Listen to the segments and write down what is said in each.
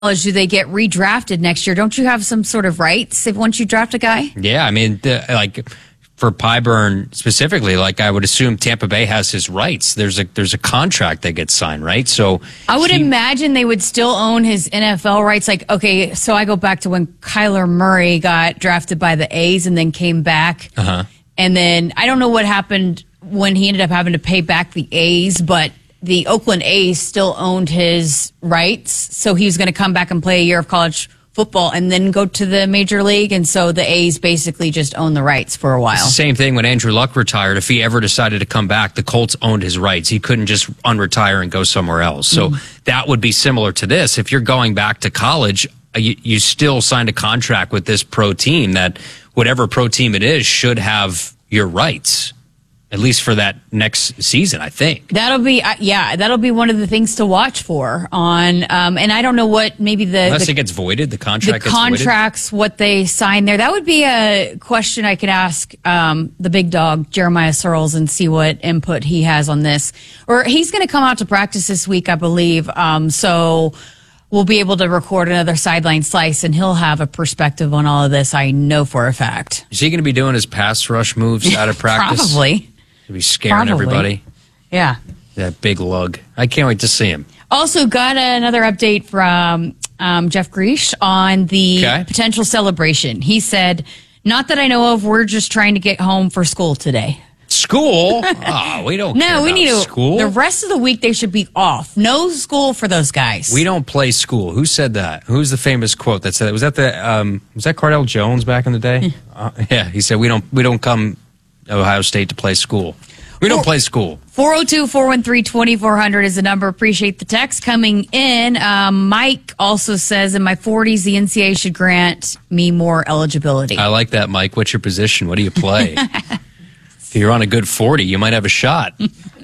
do they get redrafted next year? Don't you have some sort of rights once you draft a guy? Yeah, I mean, for Pyburn specifically, I would assume Tampa Bay has his rights. There's a contract that gets signed, right? So I would imagine they would still own his NFL rights. Okay, so I go back to when Kyler Murray got drafted by the A's and then came back. And then I don't know what happened when he ended up having to pay back the A's, but the Oakland A's still owned his rights. So he was going to come back and play a year of college football and then go to the major league. And so the A's basically just owned the rights for a while. It's the same thing when Andrew Luck retired. If he ever decided to come back, the Colts owned his rights. He couldn't just unretire and go somewhere else. So that would be similar to this. If you're going back to college, you still signed a contract with this pro team that whatever pro team it is should have your rights. At least for that next season, I think. That'll be one of the things to watch for on, and I don't know what maybe unless it gets voided, the contract gets voided. Contracts, what they sign there. That would be a question I could ask the big dog, Jeremiah Searles, and see what input he has on this. Or he's going to come out to practice this week, I believe. So we'll be able to record another sideline slice, and he'll have a perspective on all of this, I know for a fact. Is he going to be doing his pass rush moves out of practice? Probably. Be scaring everybody. Yeah. That big lug. I can't wait to see him. Also got another update from Jeff Greesh on the potential celebration. He said, not that I know of, we're just trying to get home for school today. School? Oh, we don't care we need school. The rest of the week they should be off. No school for those guys. We don't play school. Who said that? Who's the famous quote that said that? Was that Cardell Jones back in the day? Yeah, he said we don't come Ohio State to play school. We don't play school. 402-413-2400 is the number. Appreciate the text coming in. Mike also says, in my 40s, the NCAA should grant me more eligibility. I like that, Mike. What's your position? What do you play? If you're on a good 40, you might have a shot.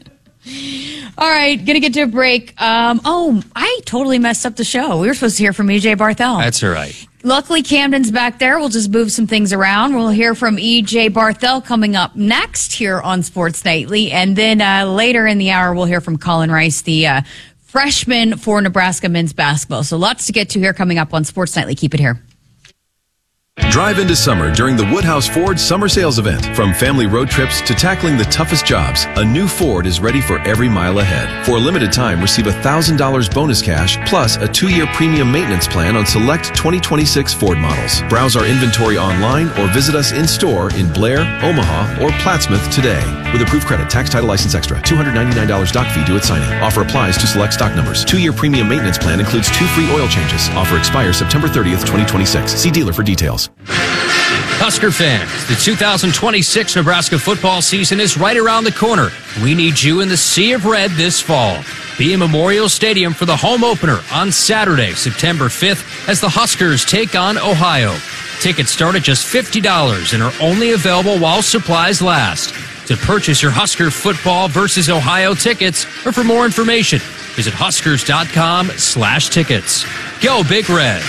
All right, gonna get to a break. I totally messed up the show. We were supposed to hear from EJ Barthel. That's all right. Luckily, Camden's back there. We'll just move some things around. We'll hear from EJ Barthel coming up next here on Sports Nightly. And then later in the hour, we'll hear from Colin Rice, the freshman for Nebraska men's basketball. So lots to get to here coming up on Sports Nightly. Keep it here. Drive into summer during the Woodhouse Ford Summer Sales Event. From family road trips to tackling the toughest jobs, a new Ford is ready for every mile ahead. For a limited time, receive $1,000 bonus cash plus a 2-year premium maintenance plan on select 2026 Ford models. Browse our inventory online or visit us in-store in Blair, Omaha, or Plattsmouth today. With approved credit, tax, title, license extra, $299 doc fee due at signing. Offer applies to select stock numbers. 2-year premium maintenance plan includes 2 free oil changes. Offer expires September 30th, 2026. See dealer for details. Husker fans, the 2026 Nebraska football season is right around the corner. We need you in the Sea of Red this fall. Be in Memorial Stadium for the home opener on Saturday, September 5th, as the Huskers take on Ohio. Tickets start at just $50 and are only available while supplies last. To purchase your Husker football versus Ohio tickets, or for more information, visit huskers.com/tickets. Go Big Red.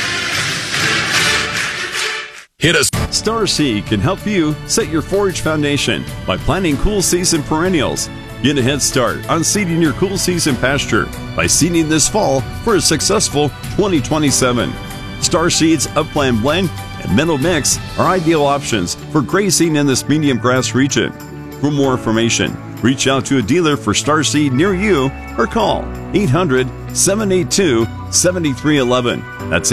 Hit us. Star Seed can help you set your forage foundation by planting cool season perennials. Get a head start on seeding your cool season pasture by seeding this fall for a successful 2027. Star Seed's Upland Blend and Meadow Mix are ideal options for grazing in this medium grass region. For more information, reach out to a dealer for Star Seed near you or call 800-782-7311. That's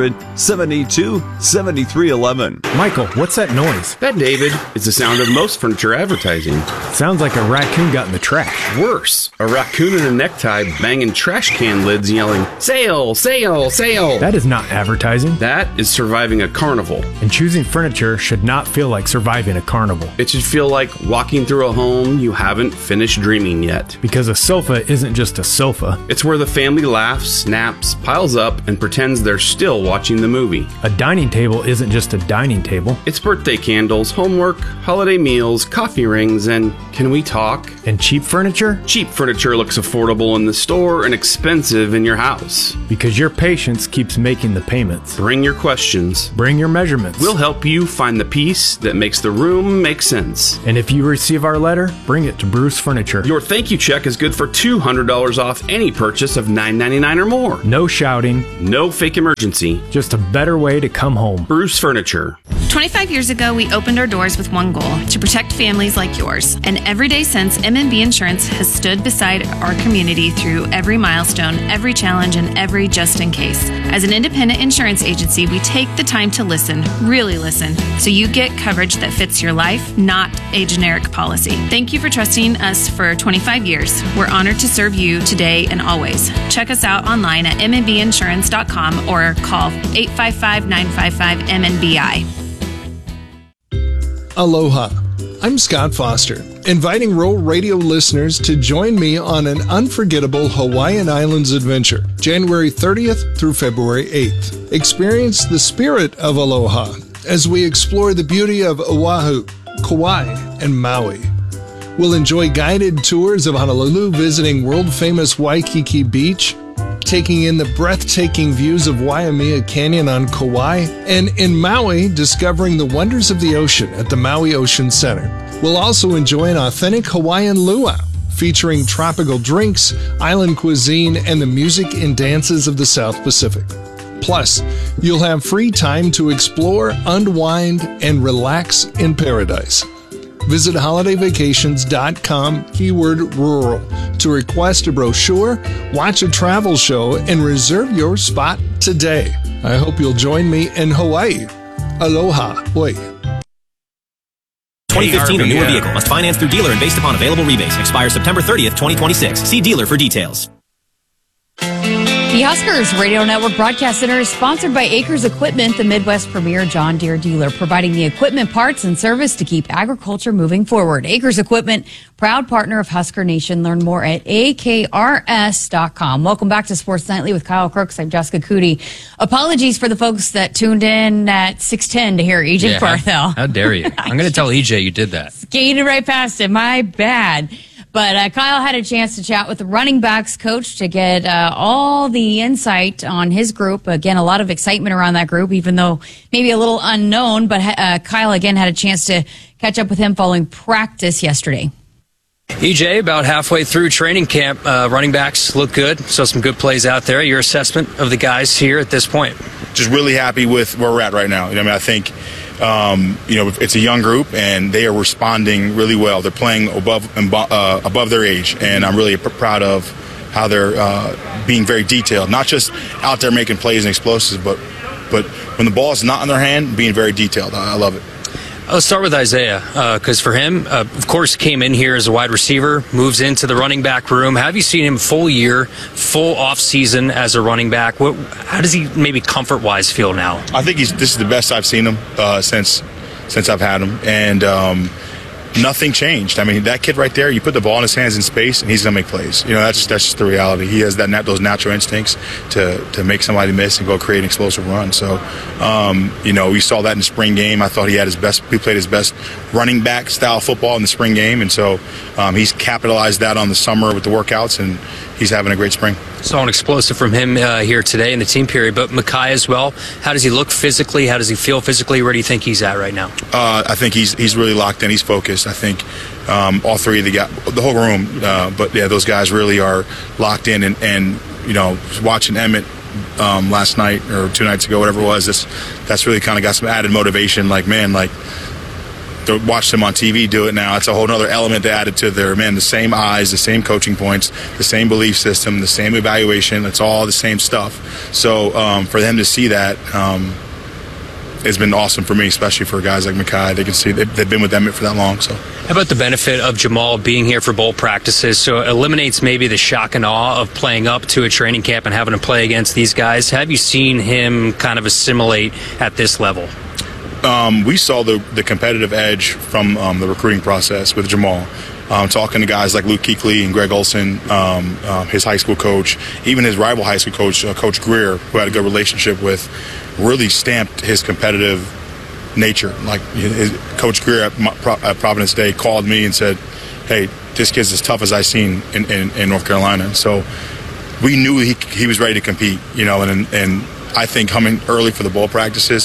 800-782-7311. Michael, what's that noise? That, David, is the sound of most furniture advertising. Sounds like a raccoon got in the trash. Worse, a raccoon in a necktie banging trash can lids yelling, "Sale, sale, sale." That is not advertising. That is surviving a carnival. And choosing furniture should not feel like surviving a carnival. It should feel like walking through a home you haven't finished dreaming yet. Because a sofa isn't just a sofa. It's where the family laughs, snaps, piles up, and pretends they're still watching the movie. A dining table isn't just a dining table. It's birthday candles, homework, holiday meals, coffee rings, and can we talk? And cheap furniture? Cheap furniture looks affordable in the store and expensive in your house. Because your patience keeps making the payments. Bring your questions. Bring your measurements. We'll help you find the piece that makes the room make sense. And if you receive our letter, bring it to Bruce Furniture. Your thank you check is good for $200 off any purchase of $9.99 or more. No shouting, No fake emergency. just a better way to come home. Bruce Furniture. 25 years ago, we opened our doors with one goal, to protect families like yours. And every day since, M&B Insurance has stood beside our community through every milestone, every challenge, and every just in case. As an independent insurance agency, we take the time to listen, really listen, so you get coverage that fits your life, not a generic policy. Thank you for trusting us for 25 years. We're honored to serve you today and always. Check us out online at mnbinsurance.com or call 855-955-MNBI. Aloha. I'm Scott Foster, inviting Roll Radio listeners to join me on an unforgettable Hawaiian Islands adventure, January 30th through February 8th. Experience the spirit of aloha as we explore the beauty of Oahu, Kauai, and Maui. We'll enjoy guided tours of Honolulu, visiting world-famous Waikiki Beach, taking in the breathtaking views of Waimea Canyon on Kauai, and in Maui, discovering the wonders of the ocean at the Maui Ocean Center. We'll also enjoy an authentic Hawaiian luau, featuring tropical drinks, island cuisine, and the music and dances of the South Pacific. Plus, you'll have free time to explore, unwind, and relax in paradise. Visit holidayvacations.com /rural to request a brochure, watch a travel show, and reserve your spot today. I hope you'll join me in Hawaii. Aloha. Oi. 2015 or newer vehicle must finance through dealer and based upon available rebates. Expires September 30th, 2026. See dealer for details. The Huskers Radio Network Broadcast Center is sponsored by Acres Equipment, the Midwest premier John Deere dealer, providing the equipment, parts, and service to keep agriculture moving forward. Acres Equipment, proud partner of Husker Nation. Learn more at akrs.com. Welcome back to Sports Nightly with Kyle Crooks. I'm Jessica Cootie. Apologies for the folks that tuned in at 6:10 to hear EJ Barthel. How dare you? I'm going to tell EJ you did that. Skated right past him. My bad. But Kyle had a chance to chat with the running backs coach to get all the insight on his group. Again, a lot of excitement around that group, even though maybe a little unknown. But Kyle, again, had a chance to catch up with him following practice yesterday. EJ, about halfway through training camp, running backs look good. So some good plays out there. Your assessment of the guys here at this point? Just really happy with where we're at right now. I mean, I think it's a young group, and they are responding really well. They're playing above their age, and I'm really proud of how they're being very detailed. Not just out there making plays and explosives, but when the ball is not in their hand, being very detailed. I love it. Let's start with Isaiah, because for him, of course, came in here as a wide receiver, moves into the running back room. Have you seen him full year, full off season as a running back? How does he maybe comfort-wise feel now? I think this is the best I've seen him since I've had him, and nothing changed. I mean, that kid right there, you put the ball in his hands in space, and he's going to make plays. That's just the reality. He has those natural instincts to make somebody miss and go create an explosive run. So, we saw that in the spring game. I thought he played his best running back style football in the spring game, and so he's capitalized that on the summer with the workouts, and he's having a great spring. Saw an explosive from him here today in the team period, but Mekhi as well. How does he look physically? How does he feel physically? Where do you think he's at right now? I think he's really locked in. He's focused. I think all three of the whole room, but yeah, those guys really are locked in. And watching Emmett last night or 2 nights ago, whatever it was, that's really kind of got some added motivation. To watch them on TV do it now, it's a whole other element they added to the same eyes, the same coaching points, the same belief system, the same evaluation. It's all the same stuff. So for them to see that has been awesome for me, especially for guys like Mekhi. They can see they've been with Emmett for that long. So, how about the benefit of Jamal being here for bowl practices? So it eliminates maybe the shock and awe of playing up to a training camp and having to play against these guys. Have you seen him kind of assimilate at this level? We saw the competitive edge from the recruiting process with Jamal. Talking to guys like Luke Kuechly and Greg Olson, his high school coach, even his rival high school coach, Coach Greer, who had a good relationship with, really stamped his competitive nature. Coach Greer at Providence Day called me and said, "Hey, this kid's as tough as I've seen in North Carolina." So we knew he was ready to compete, and I think coming early for the bowl practices,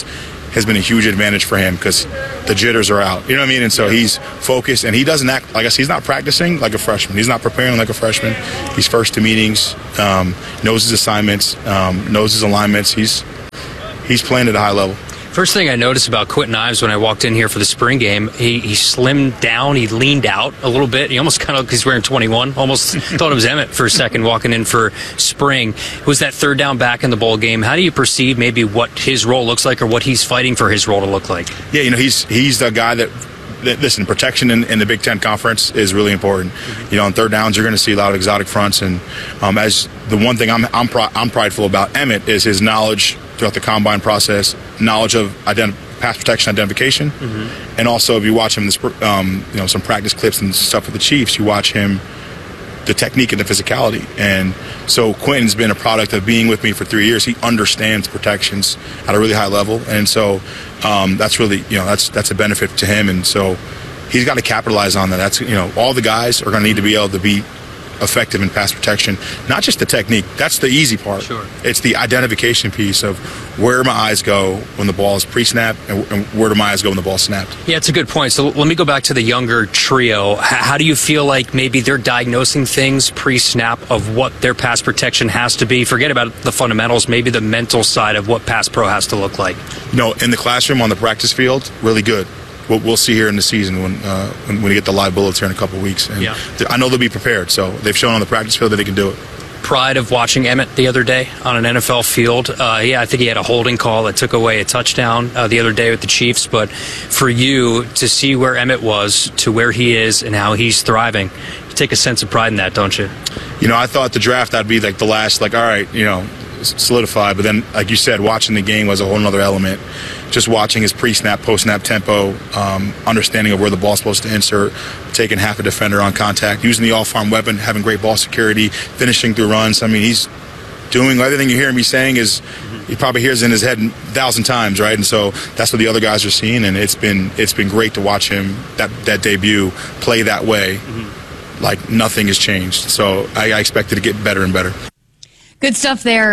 has been a huge advantage for him because the jitters are out. You know what I mean? And so he's focused, and he doesn't act, I guess he's not practicing like a freshman. He's not preparing like a freshman. He's first to meetings, knows his assignments, knows his alignments. He's playing at a high level. First thing I noticed about Quentin Ives when I walked in here for the spring game, he slimmed down, he leaned out a little bit. He almost kind of, he's wearing 21, almost thought it was Emmett for a second walking in for spring. It was that third down back in the bowl game. How do you perceive maybe what his role looks like or what he's fighting for his role to look like? Yeah, he's the guy that listen, protection in the Big Ten Conference is really important. On third downs, you're going to see a lot of exotic fronts. And as the one thing I'm prideful about Emmett is his knowledge throughout the combine process, knowledge of pass protection identification, and also if you watch him, some practice clips and stuff with the Chiefs, you watch him, the technique and the physicality. And so Quentin's been a product of being with me for 3 years. He understands protections at a really high level, and so that's really that's a benefit to him. And so he's got to capitalize on that. That's all the guys are going to need to be able to be effective in pass protection, not just the technique. That's the easy part. Sure. It's the identification piece of where my eyes go when the ball is pre-snapped and where do my eyes go when the ball's snapped. Yeah, it's a good point. So let me go back to the younger trio. How do you feel like maybe they're diagnosing things pre-snap of what their pass protection has to be? Forget about the fundamentals, maybe the mental side of what pass pro has to look like. In the classroom, on the practice field, really good. We'll see here in the season when we get the live bullets here in a couple of weeks. And I know they'll be prepared, so they've shown on the practice field that they can do it. Pride of watching Emmett the other day on an NFL field. I think he had a holding call that took away a touchdown the other day with the Chiefs. But for you to see where Emmett was to where he is and how he's thriving, you take a sense of pride in that, don't you? I thought the draft, that'd be like the last, all right, solidified. But then, like you said, watching the game was a whole other element. Just watching his pre-snap, post-snap tempo, understanding of where the ball's supposed to insert, taking half a defender on contact, using the all-farm weapon, having great ball security, finishing through runs. I mean, he's doing everything you hear me saying is he probably hears in his head 1,000 times, right? And so that's what the other guys are seeing, and it's been great to watch him that debut play that way, like nothing has changed. So I expect it to get better and better. Good stuff there.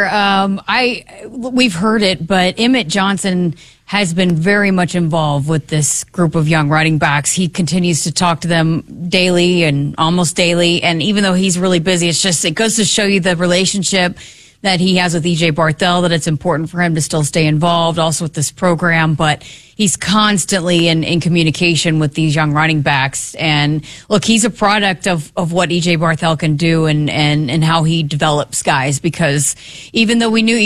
We've heard it, but Emmett Johnson has been very much involved with this group of young running backs. He continues to talk to them daily and almost daily. And even though he's really busy, it goes to show you the relationship that he has with EJ Barthel, that it's important for him to still stay involved also with this program. But he's constantly in communication with these young running backs. And look, he's a product of what EJ Barthel can do and how he develops guys, because even though we knew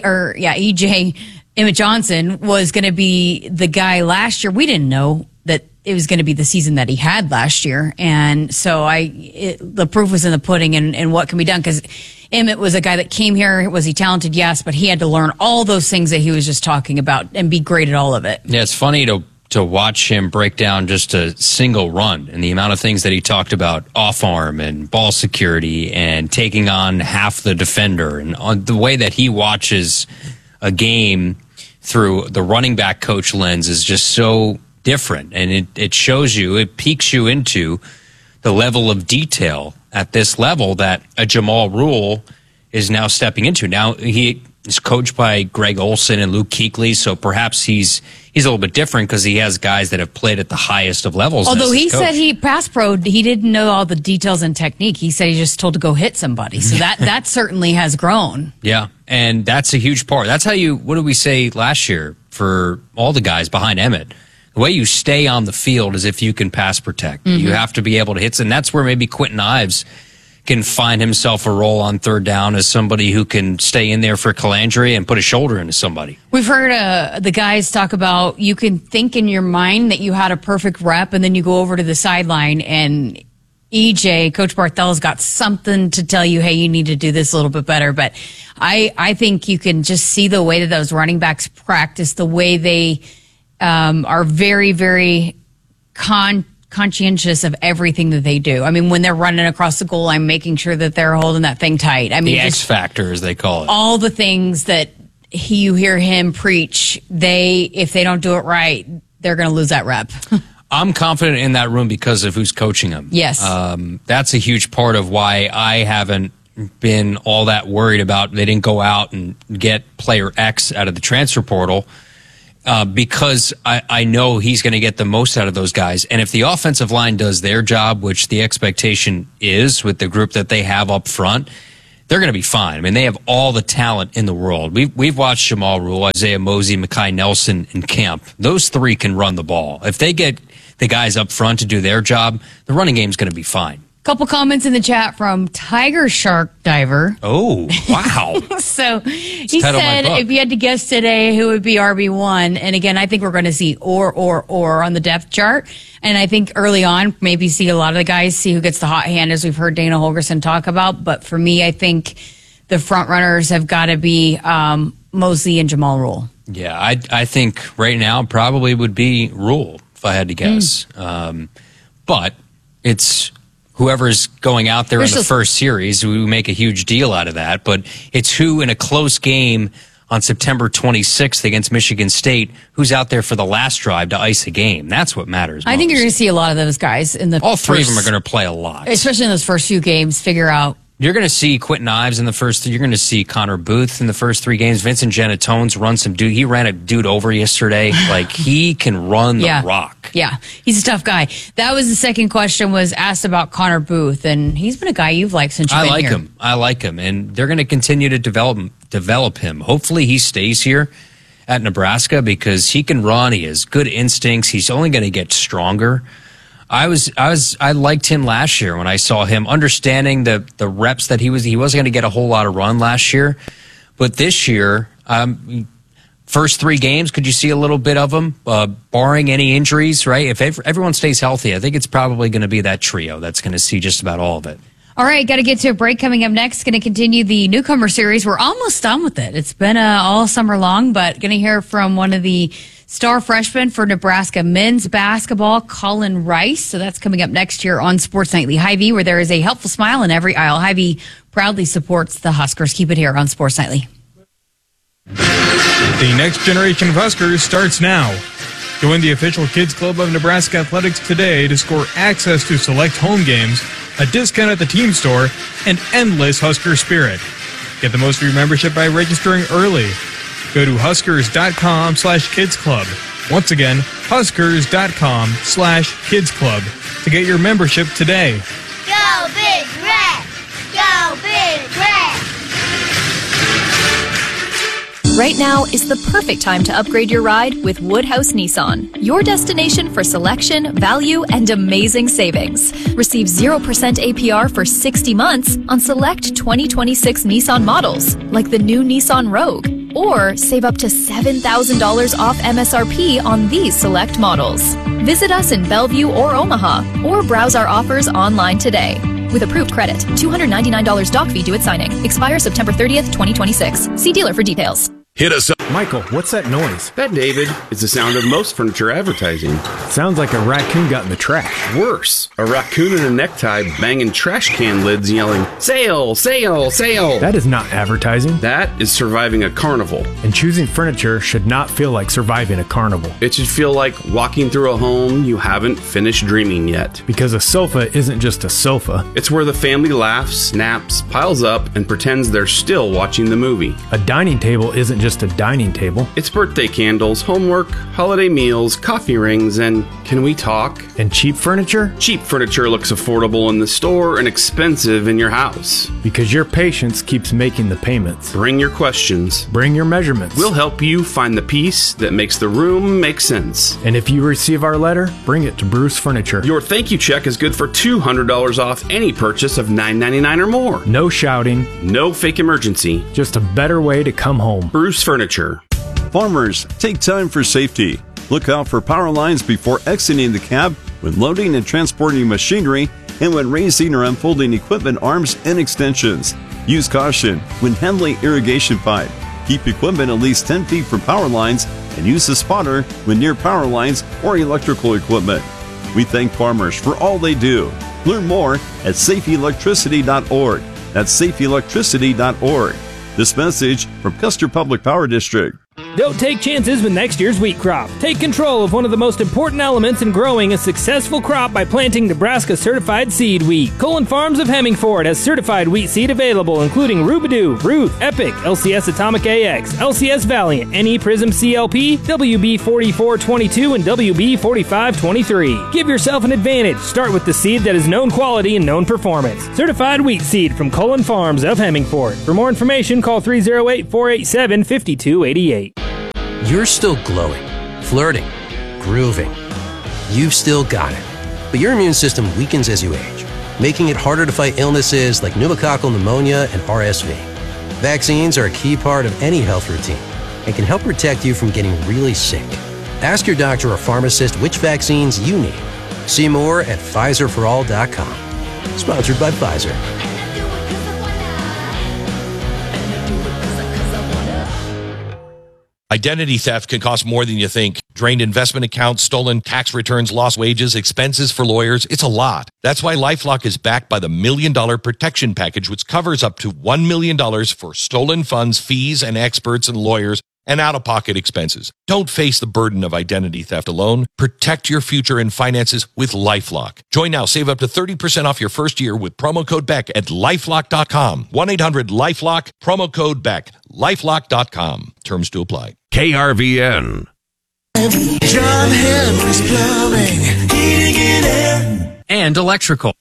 Emmett Johnson was going to be the guy last year, we didn't know that it was going to be the season that he had last year. And so the proof was in the pudding and what can be done, because Emmett was a guy that came here. Was he talented? Yes, but he had to learn all those things that he was just talking about and be great at all of it. Yeah, it's funny to watch him break down just a single run and the amount of things that he talked about, off arm and ball security and taking on half the defender, and on the way that he watches a game through the running back coach lens is just so different. And it shows you, it piques you into the level of detail at this level that a Jamal Rule is now stepping into. Now he is coached by Greg Olson and Luke Kuechly, so perhaps he's a little bit different because he has guys that have played at the highest of levels. Although he said he pass pro, he didn't know all the details and technique. He said he just told to go hit somebody. So that certainly has grown. Yeah, and that's a huge part. That's how what did we say last year for all the guys behind Emmett? The way you stay on the field is if you can pass protect. Mm-hmm. You have to be able to hit, and that's where maybe Quentin Ives can find himself a role on third down as somebody who can stay in there for Calandre and put a shoulder into somebody. We've heard the guys talk about you can think in your mind that you had a perfect rep, and then you go over to the sideline and EJ, Coach Barthel's got something to tell you, hey, you need to do this a little bit better. But I think you can just see the way that those running backs practice, the way they are very, very conscientious of everything that they do. I mean, when they're running across the goal line, making sure that they're holding that thing tight. I mean, the X factor, as they call it. All the things that you hear him preach, if they don't do it right, they're going to lose that rep. I'm confident in that room because of who's coaching them. Yes. That's a huge part of why I haven't been all that worried about they didn't go out and get player X out of the transfer portal. because I know he's going to get the most out of those guys. And if the offensive line does their job, which the expectation is with the group that they have up front, they're going to be fine. I mean, they have all the talent in the world. We've watched Jamal Rule, Isaiah Mosey, Mekhi Nelson, and Kemp. Those three can run the ball. If they get the guys up front to do their job, the running game's going to be fine. Couple comments in the chat from Tiger Shark Diver. Oh, wow. So he said if you had to guess today who would be RB1, and again, I think we're going to see or on the depth chart. And I think early on, maybe see a lot of the guys see who gets the hot hand, as we've heard Dana Holgorsen talk about. But for me, I think the front runners have got to be Mosley and Jamal Rule. Yeah, I think right now probably would be Rule, if I had to guess. But it's whoever's going out there in the first series. We make a huge deal out of that. But it's who in a close game on September 26th against Michigan State, who's out there for the last drive to ice a game. That's what matters most. I think you're going to see a lot of those guys in the all three of them are going to play a lot. Especially in those first few games, figure out. You're going to see Quentin Ives in the first. You're going to see Connor Booth in the first 3 games. Vincent Genetone's run some dude. He ran a dude over yesterday. Like, he can run the rock. Yeah, he's a tough guy. That was the second question was asked about Connor Booth, and he's been a guy you've liked since you've been here. I like him, and they're going to continue to develop him. Hopefully, he stays here at Nebraska because he can run. He has good instincts. He's only going to get stronger. I liked him last year when I saw him, understanding the reps that he wasn't going to get a whole lot of run last year, but this year, first 3 games, could you see a little bit of him, barring any injuries? Right? If everyone stays healthy, I think it's probably going to be that trio that's going to see just about all of it. All right, got to get to a break. Coming up next, going to continue the newcomer series. We're almost done with it. It's been all summer long, but going to hear from one of the star freshmen for Nebraska men's basketball, Colin Rice. So that's coming up next year on Sports Nightly Hy-Vee, where there is a helpful smile in every aisle. Hy-Vee proudly supports the Huskers. Keep it here on Sports Nightly. The next generation of Huskers starts now. Join the official Kids Club of Nebraska Athletics today to score access to select home games, a discount at the team store, and endless Husker spirit. Get the most of your membership by registering early. Go to huskers.com/kidsclub. Once again, huskers.com/kidsclub to get your membership today. Go Big Red! Go Big Red! Right now is the perfect time to upgrade your ride with Woodhouse Nissan, your destination for selection, value, and amazing savings. Receive 0% APR for 60 months on select 2026 Nissan models, like the new Nissan Rogue, or save up to $7,000 off MSRP on these select models. Visit us in Bellevue or Omaha, or browse our offers online today. With approved credit, $299 doc fee due at signing. Expires September 30th, 2026. See dealer for details. Hit us up. Michael, what's that noise? That, David, is the sound of most furniture advertising. Sounds like a raccoon got in the trash. Worse, a raccoon in a necktie banging trash can lids yelling, "Sale, sale, sale." That is not advertising. That is surviving a carnival. And choosing furniture should not feel like surviving a carnival. It should feel like walking through a home you haven't finished dreaming yet. Because a sofa isn't just a sofa. It's where the family laughs, snaps, piles up, and pretends they're still watching the movie. A dining table isn't just a dining table. It's birthday candles, homework, holiday meals, coffee rings, and can we talk? And cheap furniture? Cheap furniture looks affordable in the store and expensive in your house. Because your patience keeps making the payments. Bring your questions. Bring your measurements. We'll help you find the piece that makes the room make sense. And if you receive our letter, bring it to Bruce Furniture. Your thank you check is good for $200 off any purchase of $9.99 or more. No shouting. No fake emergency. Just a better way to come home. Bruce Furniture. Farmers, take time for safety. Look out for power lines before exiting the cab, when loading and transporting machinery, and when raising or unfolding equipment arms and extensions. Use caution when handling irrigation pipe. Keep equipment at least 10 feet from power lines, and use a spotter when near power lines or electrical equipment. We thank farmers for all they do. Learn more at safeelectricity.org. That's safeelectricity.org. This message from Custer Public Power District. Don't take chances with next year's wheat crop. Take control of one of the most important elements in growing a successful crop by planting Nebraska certified seed wheat. Cullen Farms of Hemmingford has certified wheat seed available, including Rubidoo, Ruth, Epic, LCS Atomic AX, LCS Valiant, NE Prism CLP, WB 4422, and WB 4523. Give yourself an advantage. Start with the seed that is known quality and known performance. Certified wheat seed from Cullen Farms of Hemmingford. For more information, call 308-487-5288. You're still glowing, flirting, grooving. You've still got it. But your immune system weakens as you age, making it harder to fight illnesses like pneumococcal pneumonia and RSV. Vaccines are a key part of any health routine and can help protect you from getting really sick. Ask your doctor or pharmacist which vaccines you need. See more at PfizerForAll.com. Sponsored by Pfizer. Identity theft can cost more than you think. Drained investment accounts, stolen tax returns, lost wages, expenses for lawyers. It's a lot. That's why LifeLock is backed by the $1 Million Protection Package, which covers up to $1 million for stolen funds, fees, and experts and lawyers, and out-of-pocket expenses. Don't face the burden of identity theft alone. Protect your future and finances with LifeLock. Join now. Save up to 30% off your first year with promo code Beck at LifeLock.com. 1-800-LifeLock, promo code Beck. LifeLock.com. Terms to apply. KRVN. John Henry's Plumbing, heating and air. And electrical.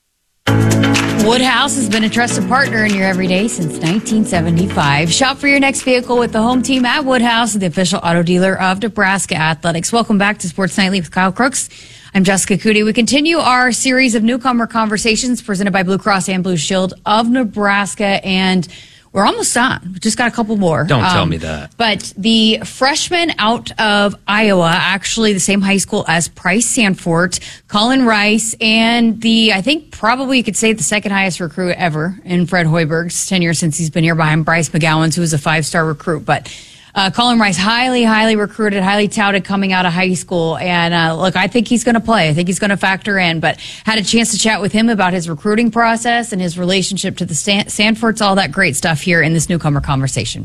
Woodhouse has been a trusted partner in your everyday since 1975. Shop for your next vehicle with the home team at Woodhouse, the official auto dealer of Nebraska Athletics. Welcome back to Sports Nightly with Kyle Crooks. I'm Jessica Cootie. We continue our series of newcomer conversations presented by Blue Cross and Blue Shield of Nebraska, and we're almost done. We just got a couple more. Don't tell me that. But the freshman out of Iowa, actually the same high school as Price Sanford, Colin Rice, and I think probably you could say the second highest recruit ever in Fred Hoiberg's tenure since he's been here behind Bryce McGowan's, who was a 5-star recruit. But Colin Rice, highly recruited, highly touted coming out of high school. And look, I think he's going to play. I think he's going to factor in. But had a chance to chat with him about his recruiting process and his relationship to the Sanfords, all that great stuff here in this newcomer conversation.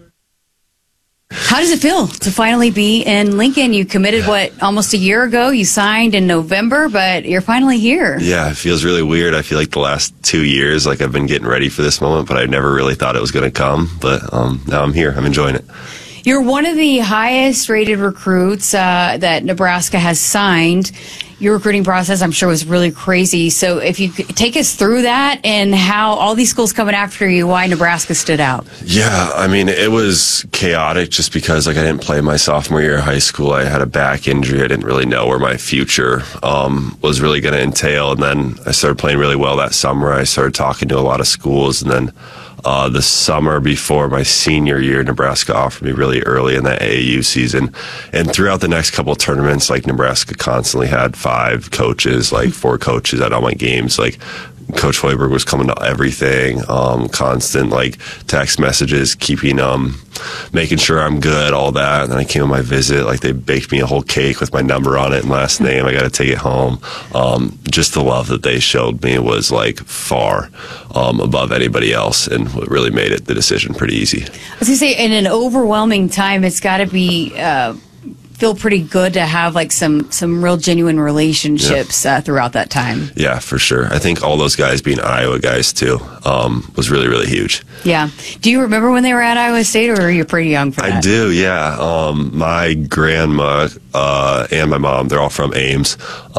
How does it feel to finally be in Lincoln? You committed, almost a year ago? You signed in November, but you're finally here. Yeah, it feels really weird. I feel like the last 2 years, I've been getting ready for this moment, but I never really thought it was going to come. But now I'm here. I'm enjoying it. You're one of the highest rated recruits that Nebraska has signed. Your recruiting process, I'm sure, was really crazy. So if you could take us through that and how all these schools coming after you, why Nebraska stood out. Yeah, it was chaotic just because I didn't play my sophomore year of high school. I had a back injury. I didn't really know where my future was really going to entail. And then I started playing really well that summer. I started talking to a lot of schools, and then the summer before my senior year, Nebraska offered me really early in that AAU season. And throughout the next couple of tournaments, Nebraska constantly had 5 coaches, 4 coaches at all my games. Coach Hoiberg was coming to everything, constant text messages, making sure I'm good, all that. And then I came on my visit, they baked me a whole cake with my number on it and last name. I got to take it home. Just the love that they showed me was far above anybody else, and what really made the decision pretty easy. I was going to say, in an overwhelming time, it's got to be feel pretty good to have some real genuine relationships throughout that time. Yeah, for sure. I think all those guys being Iowa guys too was really, really huge. Yeah. Do you remember when they were at Iowa State, or are you pretty young for that? I do, yeah. My grandma and my mom, they're all from Ames,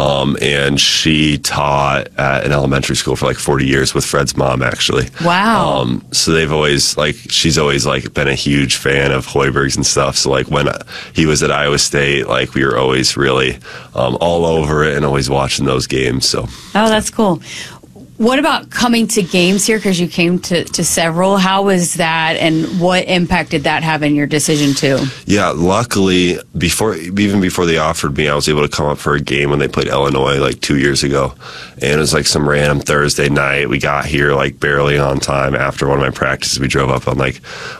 and she taught at an elementary school for 40 years with Fred's mom, actually. Wow. So they've always she's always been a huge fan of Hoiberg's and stuff. So when he was at Iowa State, we were always really all over it and always watching those games. So. Oh, that's cool. What about coming to games here? Because you came to several. How was that, and what impact did that have in your decision too? Yeah, luckily, even before they offered me, I was able to come up for a game when they played Illinois 2 years ago. And it was some random Thursday night. We got here barely on time after one of my practices. We drove up on a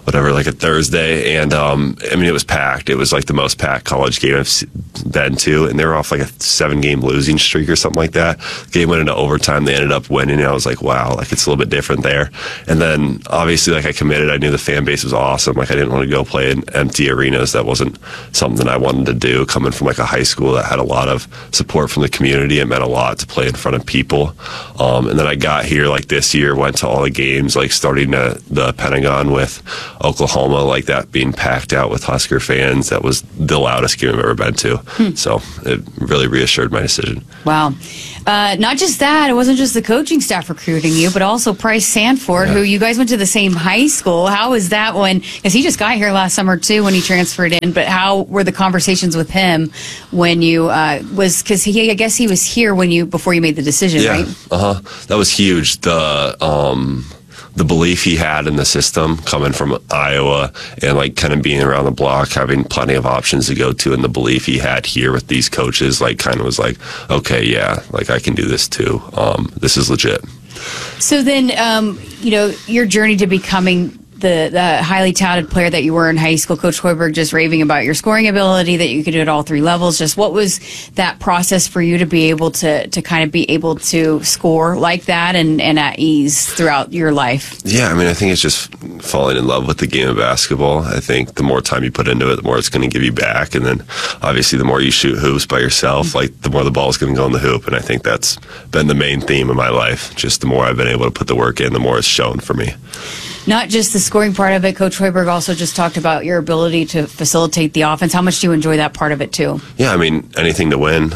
Thursday, and it was packed. It was the most packed college game I've been to, and they were off a 7-game losing streak or something like that. The game went into overtime. They ended up winning winning. And I was like, wow, like it's a little bit different there. And then obviously, like I committed. I knew the fan base was awesome. Like I didn't want to go play in empty arenas. That wasn't something I wanted to do. Coming from like a high school that had a lot of support from the community, it meant a lot to play in front of people. And then I got here like this year, went to all the games, like starting at the Pentagon with Oklahoma, like that being packed out with Husker fans. That was the loudest game I've ever been to. So it really reassured my decision. Wow. Not just that, it wasn't just the coaching staff recruiting you, but also Price Sanford, who you guys went to the same high school. How was that when, because he just got here last summer too when he transferred in, but how were the conversations with him when you, because I guess he was here before you made the decision, right? That was huge. The belief he had in the system coming from Iowa and like kind of being around the block, having plenty of options to go to, and the belief he had here with these coaches, like kind of was like, okay, yeah, like I can do this too. This is legit. So then, your journey to becoming the highly touted player that you were in high school, Coach Hoiberg just raving about your scoring ability, that you could do it all three levels. Just what was that process for you to be able to kind of be able to score like that and at ease throughout your life? Yeah, I mean, I think it's just falling in love with the game of basketball. I think the more time you put into it, the more it's going to give you back. And then obviously the more you shoot hoops by yourself, like the more the ball is going to go in the hoop. And I think that's been the main theme of my life. Just the more I've been able to put the work in, the more it's shown for me. Not just the scoring part of it, Coach Hoiberg also just talked about your ability to facilitate the offense. How much do you enjoy that part of it too? Yeah, I mean, anything to win.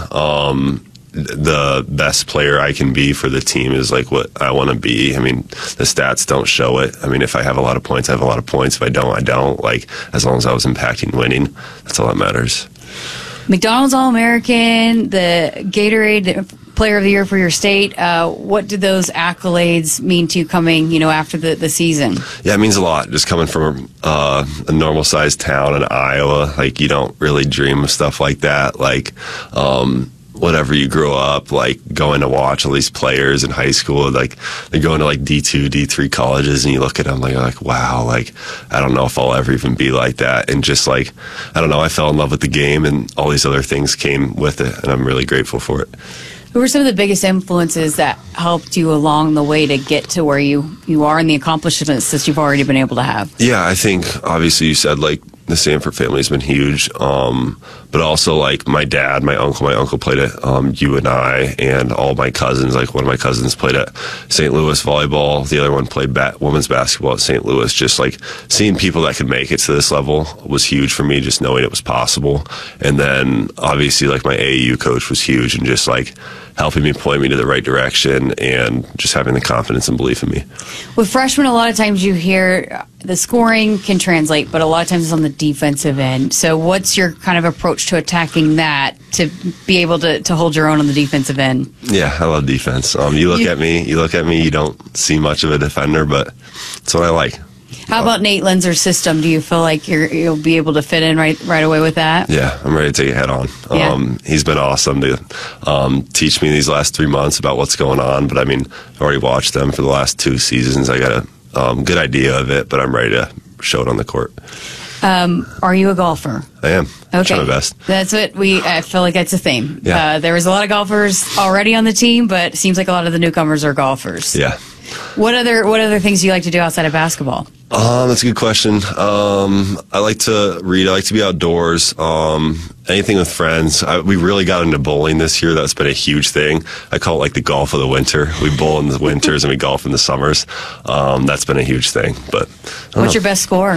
The best player I can be for the team is like what I want to be. I mean, the stats don't show it. I mean, if I have a lot of points, I have a lot of points. If I don't, I don't. Like, as long as I was impacting winning, that's all that matters. McDonald's All-American, the Gatorade Player of the Year for your state. What do those accolades mean to you coming, after the season? Yeah, it means a lot. Just coming from a normal-sized town in Iowa, like you don't really dream of stuff like that. Like, whatever you grew up, like going to watch all these players in high school, like they're going to like D2, D3 colleges, and you look at them like wow, like I don't know if I'll ever even be like that. And just like, I don't know, I fell in love with the game and all these other things came with it, and I'm really grateful for it. Who were some of the biggest influences that helped you along the way to get to where you are and the accomplishments that you've already been able to have? Yeah, I think obviously you said like the Sanford family has been huge, but also like my dad, my uncle played at UNI, and all my cousins, like one of my cousins played at St. Louis volleyball, the other one played women's basketball at St. Louis. Just like seeing people that could make it to this level was huge for me, just knowing it was possible. And then obviously like my AAU coach was huge, and just like helping me point me to the right direction and just having the confidence and belief in me. With freshmen, a lot of times you hear the scoring can translate, but a lot of times it's on the defensive end. So what's your kind of approach to attacking that to be able to hold your own on the defensive end? Yeah, I love defense. You look at me, you don't see much of a defender, but it's what I like. How about Nate Linzer's system? Do you feel like you'll be able to fit in right away with that? Yeah, I'm ready to take it head on. Yeah. He's been awesome to teach me these last 3 months about what's going on. But I mean, I've already watched them for the last 2 seasons. I got a good idea of it, but I'm ready to show it on the court. Are you a golfer? I am. Okay. I'm trying my best. That's what I feel like that's a theme. Yeah. There was a lot of golfers already on the team, but it seems like a lot of the newcomers are golfers. Yeah. What other things do you like to do outside of basketball? That's a good question. I like to read. I like to be outdoors. Anything with friends. We really got into bowling this year. That's been a huge thing. I call it like the golf of the winter. We bowl in the winters and we golf in the summers. That's been a huge thing. But what's your best score?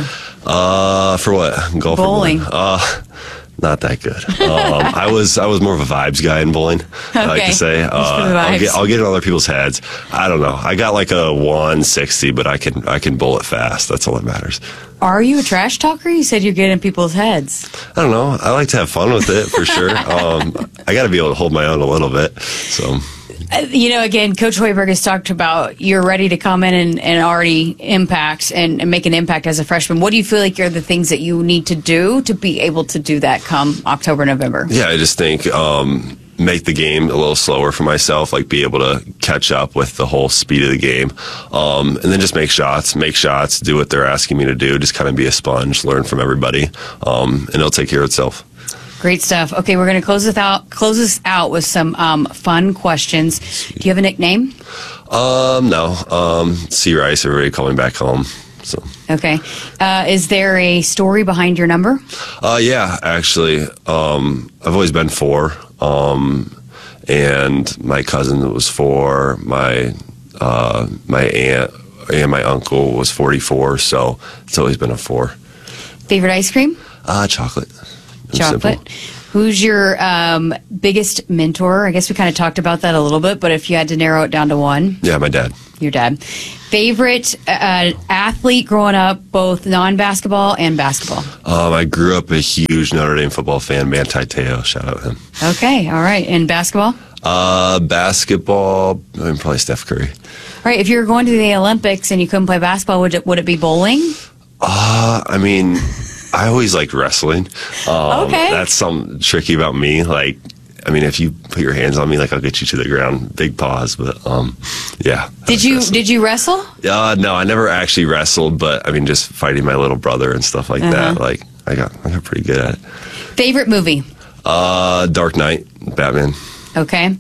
For what? Golf bowling. Or bowling? Not that good. I was more of a vibes guy in bowling. Okay. I like to say. I'll get in other people's heads. I don't know. I got like a 160, but I can bowl it fast. That's all that matters. Are you a trash talker? You said you get in people's heads. I don't know. I like to have fun with it for sure. I got to be able to hold my own a little bit. So. Again, Coach Hoiberg has talked about you're ready to come in and already impact and make an impact as a freshman. What do you feel like are the things that you need to do to be able to do that come October, November? Yeah, I just think make the game a little slower for myself, like be able to catch up with the whole speed of the game. And then just make shots, do what they're asking me to do, just kind of be a sponge, learn from everybody, and it'll take care of itself. Great stuff. Okay, we're going to close this out with some fun questions. Do you have a nickname? No. C. Rice. Everybody call me back home. So. Okay. Is there a story behind your number? Yeah, actually. I've always been 4. And my cousin was 4. My aunt and my uncle was 44. So it's always been a 4. Favorite ice cream? Chocolate. Chocolate. Simple. Who's your biggest mentor? I guess we kind of talked about that a little bit, but if you had to narrow it down to one. Yeah, my dad. Your dad. Favorite athlete growing up, both non-basketball and basketball? I grew up a huge Notre Dame football fan, Manti Te'o. Shout out him. Okay, all right. And basketball? Basketball, probably Steph Curry. All right, if you were going to the Olympics and you couldn't play basketball, would it be bowling? I mean, I always liked wrestling. Okay. That's something tricky about me. Like, I mean, if you put your hands on me, like, I'll get you to the ground. Big pause, but yeah. Did you wrestle? No, I never actually wrestled, but I mean, just fighting my little brother and stuff like that. Like, I got pretty good at it. Favorite movie? Dark Knight, Batman. Okay.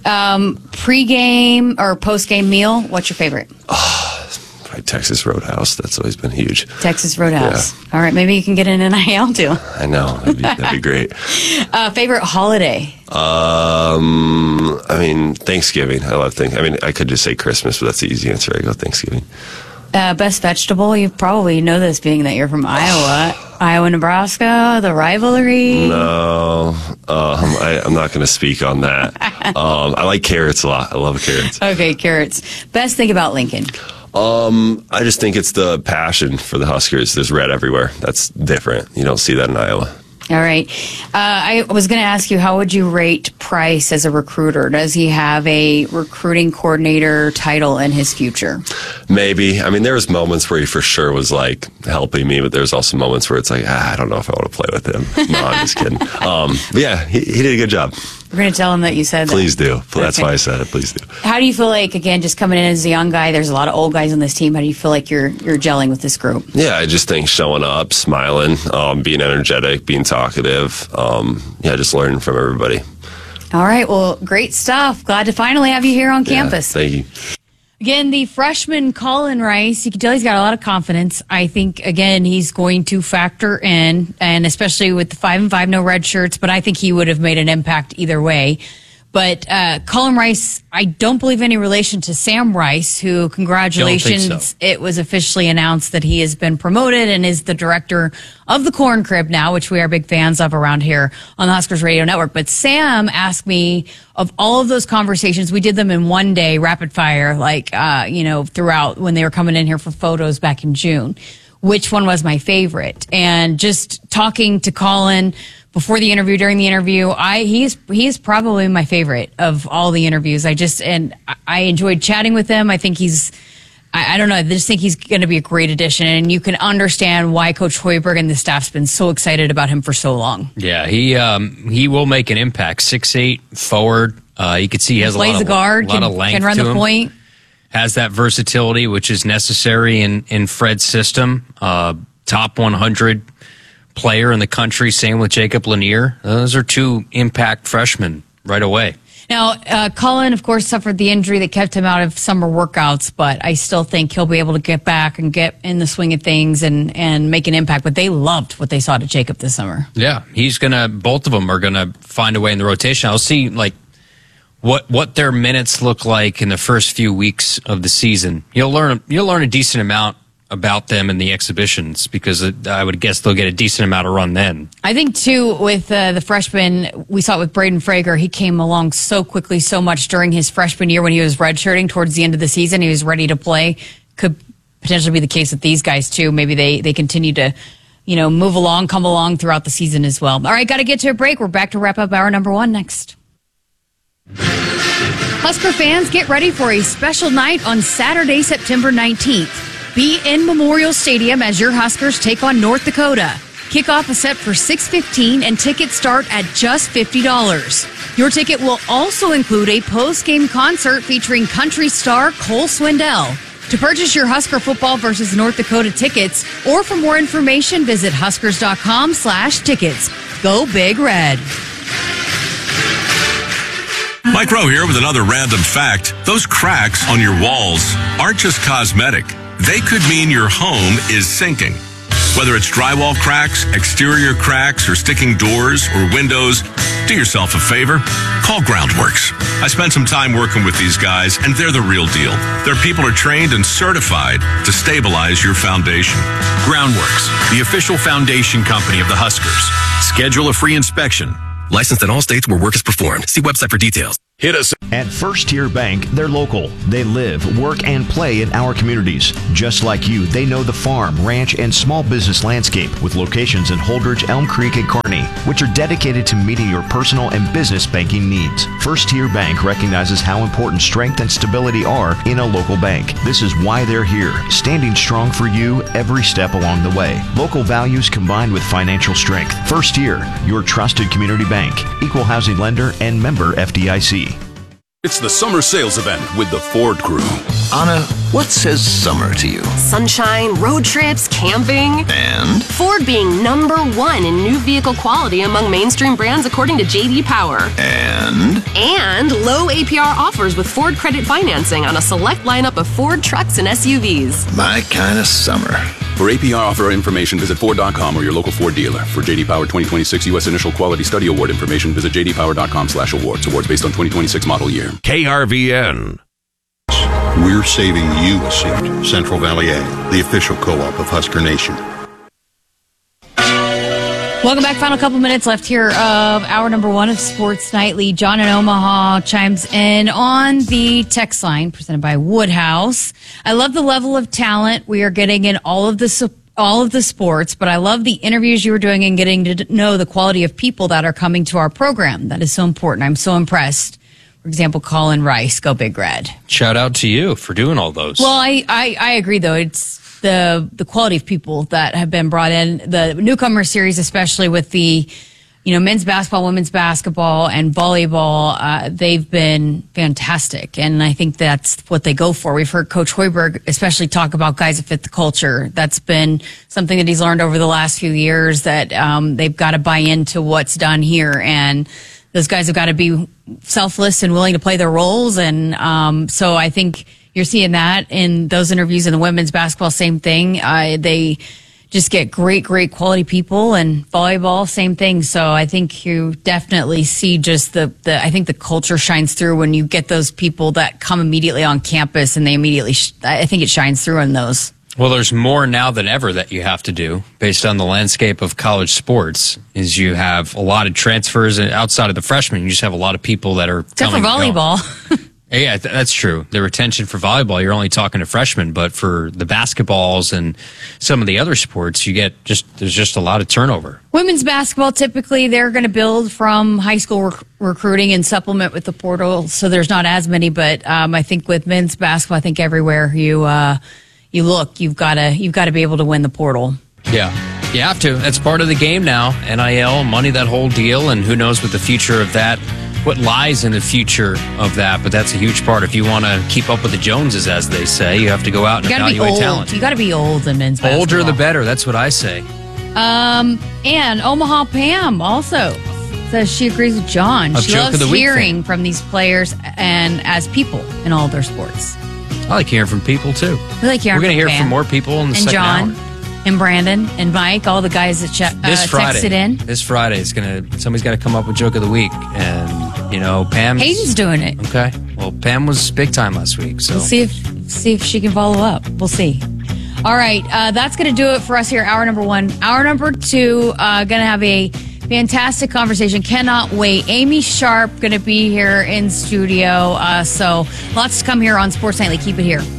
Pre-game or post-game meal, what's your favorite? Probably Texas Roadhouse. That's always been huge. Texas Roadhouse. Yeah. All right, maybe you can get an NIL too. I know. That'd be great. Favorite holiday? I mean, Thanksgiving. I love Thanksgiving. I mean, I could just say Christmas, but that's the easy answer. I go Thanksgiving. Best vegetable? You probably know this being that you're from Iowa. Iowa, Nebraska, the rivalry. No, I'm not going to speak on that. I like carrots a lot. I love carrots. Okay, carrots. Best thing about Lincoln? I just think it's the passion for the Huskers. There's red everywhere. That's different. You don't see that in Iowa. All right. I was going to ask you, how would you rate Price as a recruiter? Does he have a recruiting coordinator title in his future? Maybe. I mean, there was moments where he for sure was like helping me, but there's also moments where it's like, I don't know if I want to play with him. No, I'm just kidding. But yeah, he did a good job. We're going to tell him that you said that. Please do. That's why I said it. Please do. How do you feel like, again, just coming in as a young guy, there's a lot of old guys on this team. How do you feel like you're gelling with this group? Yeah, I just think showing up, smiling, being energetic, being talkative, just learning from everybody. All right. Well, great stuff. Glad to finally have you here on campus. Thank you. Again, the freshman Colin Rice, you can tell he's got a lot of confidence. I think, again, he's going to factor in, and especially with the 5-5, no red shirts, but I think he would have made an impact either way. But Colin Rice, I don't believe any relation to Sam Rice, who, congratulations, Don't think so. It was officially announced that he has been promoted and is the director of the Corn Crib now, which we are big fans of around here on the Huskers Radio Network. But Sam asked me, of all of those conversations, we did them in one day, rapid fire, throughout when they were coming in here for photos back in June, which one was my favorite. And just talking to Colin before the interview, during the interview, he is probably my favorite of all the interviews. I enjoyed chatting with him. I think I don't know. I just think he's going to be a great addition, and you can understand why Coach Hoiberg and the staff's been so excited about him for so long. Yeah, he will make an impact. 6'8", forward. You can see he has plays a lot a guard, of length can run to the him. point. Has that versatility, which is necessary in Fred's system. Top 100 player in the country. Same with Jacob Lanier. Those are 2 impact freshmen right away. Now, Colin, of course, suffered the injury that kept him out of summer workouts, but I still think he'll be able to get back and get in the swing of things and make an impact. But they loved what they saw to Jacob this summer. Yeah, both of them are going to find a way in the rotation. I'll see, what their minutes look like in the first few weeks of the season. You'll learn a decent amount about them in the exhibitions, because I would guess they'll get a decent amount of run then. I think, too, with the freshman, we saw it with Braden Frager. He came along so quickly, so much during his freshman year when he was redshirting towards the end of the season. He was ready to play. Could potentially be the case with these guys, too. Maybe they continue to, move along, come along throughout the season as well. All right, got to get to a break. We're back to wrap up hour number 1 next. Husker fans, get ready for a special night on Saturday, September 19th. Be in Memorial Stadium as your Huskers take on North Dakota. Kickoff is set for 6:15 and tickets start at just $50. Your ticket will also include a post-game concert featuring country star Cole Swindell. To purchase your Husker football versus North Dakota tickets, or for more information, visit huskers.com/tickets. Go Big Red. Mike Rowe here with another random fact. Those cracks on your walls aren't just cosmetic. They could mean your home is sinking. Whether it's drywall cracks, exterior cracks, or sticking doors or windows, do yourself a favor. Call Groundworks. I spent some time working with these guys, and they're the real deal. Their people are trained and certified to stabilize your foundation. Groundworks, the official foundation company of the Huskers. Schedule a free inspection. Licensed in all states where work is performed. See website for details. Hit us. At First Tier Bank, they're local. They live, work, and play in our communities. Just like you, they know the farm, ranch, and small business landscape with locations in Holdridge, Elm Creek, and Kearney, which are dedicated to meeting your personal and business banking needs. First Tier Bank recognizes how important strength and stability are in a local bank. This is why they're here, standing strong for you every step along the way. Local values combined with financial strength. First Tier, your trusted community bank, equal housing lender, and member FDIC. It's the summer sales event with the Ford Crew. Anna, what says summer to you? Sunshine, road trips, camping. And? Ford being #1 in new vehicle quality among mainstream brands according to J.D. Power. And? And low APR offers with Ford credit financing on a select lineup of Ford trucks and SUVs. My kind of summer. For APR offer information, visit Ford.com or your local Ford dealer. For J.D. Power 2026 U.S. Initial Quality Study Award information, visit jdpower.com/awards. Awards based on 2026 model year. KRVN. We're saving you a seat. Central Valley Ag, the official co-op of Husker Nation. Welcome back. Final couple minutes left here of hour number 1 of Sports Nightly. John in Omaha chimes in on the text line presented by Woodhouse. I love the level of talent we are getting in all of the sports, but I love the interviews you were doing and getting to know the quality of people that are coming to our program. That is so important. I'm so impressed. For example, Colin Rice, Go Big Red. Shout out to you for doing all those. Well, I agree, though. It's the quality of people that have been brought in. The newcomer series, especially with the men's basketball, women's basketball, and volleyball, they've been fantastic. And I think that's what they go for. We've heard Coach Hoiberg especially talk about guys that fit the culture. That's been something that he's learned over the last few years, that they've got to buy into what's done here. And those guys have got to be selfless and willing to play their roles. And so I think you're seeing that in those interviews. In the women's basketball, same thing. They just get great quality people, and volleyball, same thing. So I think you definitely see just I think the culture shines through when you get those people that come immediately on campus, and they immediately, I think it shines through in those. Well, there's more now than ever that you have to do based on the landscape of college sports. Is you have a lot of transfers, and outside of the freshmen, you just have a lot of people that are except for volleyball. Yeah, that's true. The retention for volleyball, you're only talking to freshmen, but for the basketballs and some of the other sports, there's just a lot of turnover. Women's basketball, typically they're going to build from high school recruiting and supplement with the portal, so there's not as many. But I think with men's basketball, I think everywhere you look, you've got to be able to win the portal. Yeah, you have to. That's part of the game now. NIL, money, that whole deal, and who knows what the future of that, what lies in the future of that. But that's a huge part. If you want to keep up with the Joneses, as they say, you have to go out and evaluate talent. You got to be old in men's basketball. Older the better. That's what I say. And Omaha Pam also says she agrees with John. She loves hearing from these players and as people in all their sports. I like hearing from people, too. We like hearing We're going to hear Pam from more people in the second John, hour. And Brandon, and Mike, all the guys that texted in. This Friday, somebody's got to come up with Joke of the Week. And, Pam... Hayden's doing it. Okay. Well, Pam was big time last week, so... We'll see if she can follow up. We'll see. All right. That's going to do it for us here, hour number 1. Hour number 2, going to have a fantastic conversation. Cannot wait. Amy Sharp going to be here in studio. So lots to come here on Sports Nightly. Keep it here.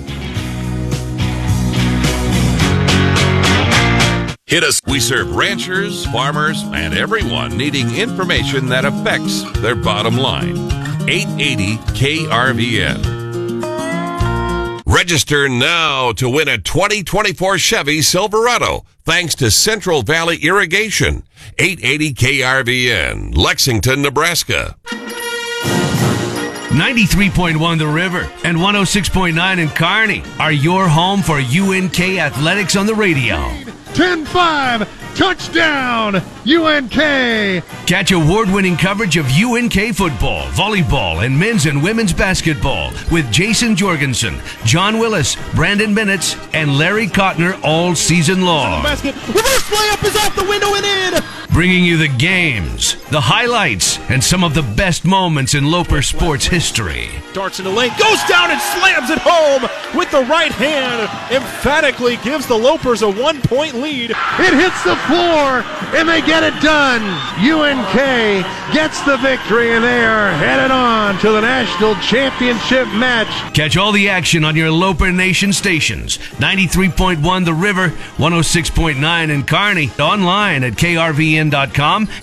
Hit us. We serve ranchers, farmers, and everyone needing information that affects their bottom line. 880 KRVN. Register now to win a 2024 Chevy Silverado thanks to Central Valley Irrigation. 880 KRVN, Lexington, Nebraska. 93.1 The River and 106.9 in Kearney are your home for UNK Athletics on the radio. 10-5, Touchdown, UNK! Catch award-winning coverage of UNK football, volleyball, and men's and women's basketball with Jason Jorgensen, John Willis, Brandon Minutes, and Larry Kottner all season long. Basket. Reverse layup is off the window and in! Bringing you the games, the highlights, and some of the best moments in Loper sports history. Darts in the lane, goes down and slams it home with the right hand. Emphatically gives the Lopers a 1-point lead. It hits the floor, and they get it done. UNK gets the victory, and they are headed on to the national championship match. Catch all the action on your Loper Nation stations. 93.1 The River, 106.9 in Kearney. Online at krvn.com